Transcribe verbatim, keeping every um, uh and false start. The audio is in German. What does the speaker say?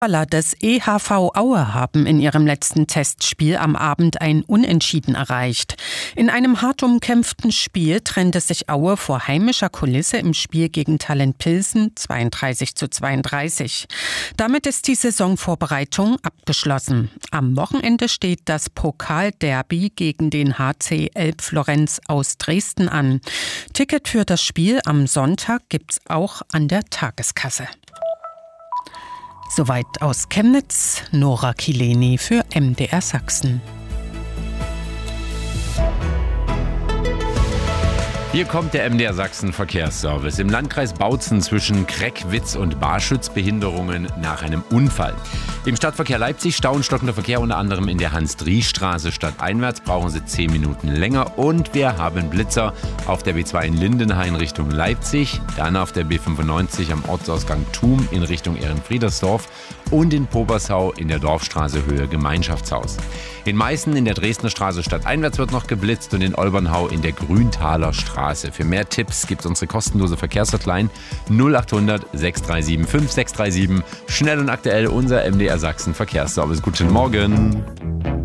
Fußballer des E H V Aue haben in ihrem letzten Testspiel am Abend ein Unentschieden erreicht. In einem hart umkämpften Spiel trennte sich Aue vor heimischer Kulisse im Spiel gegen Talent Pilsen zweiunddreißig zu zweiunddreißig. Damit ist die Saisonvorbereitung abgeschlossen. Am Wochenende steht das Pokalderby gegen den H C Elbflorenz aus Dresden an. Ticket für das Spiel am Sonntag gibt's auch an der Tageskasse. Soweit aus Chemnitz, Nora Kileni für M D R Sachsen. Hier kommt der M D R Sachsen Verkehrsservice. Im Landkreis Bautzen zwischen Kreckwitz und Barschütz Behinderungen nach einem Unfall. Im Stadtverkehr Leipzig Stau und stockender Verkehr unter anderem in der Hans-Dries-Straße stadteinwärts. Brauchen Sie zehn Minuten länger. Und wir haben Blitzer auf der B zwei in Lindenhain Richtung Leipzig. Dann auf der B fünfundneunzig am Ortsausgang Thum in Richtung Ehrenfriedersdorf. Und in Pobersau in der Dorfstraße Höhe Gemeinschaftshaus. In Meißen in der Dresdner Straße stadteinwärts wird noch geblitzt und in Olbernhau in der Grüntaler Straße. Für mehr Tipps gibt es unsere kostenlose Verkehrshotline null acht hundert sechs drei sieben fünf sechs drei sieben. Schnell und aktuell unser M D R Sachsen Verkehrsservice. Guten Morgen.